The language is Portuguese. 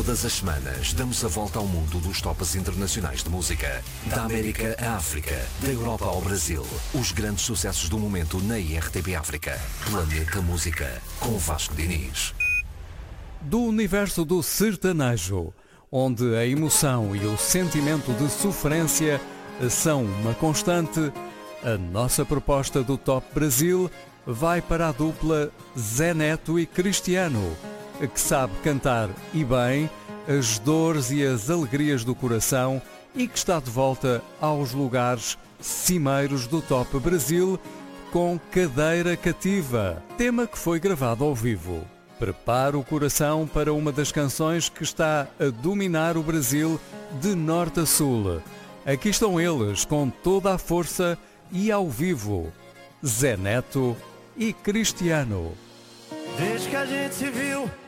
Todas as semanas damos a volta ao mundo dos tops internacionais de música. Da América à África, da Europa ao Brasil. Os grandes sucessos do momento na IRTP África. Planeta Música, com Vasco Diniz. Do universo do sertanejo, onde a emoção e o sentimento de sofrência são uma constante, a nossa proposta do Top Brasil vai para a dupla Zé Neto e Cristiano, que sabe cantar e bem as dores e as alegrias do coração e que está de volta aos lugares cimeiros do Top Brasil com Cadeira Cativa, tema que foi gravado ao vivo. Prepara o coração para uma das canções que está a dominar o Brasil de norte a sul. Aqui estão eles com toda a força e ao vivo, Zé Neto e Cristiano. Desde que a gente se viu,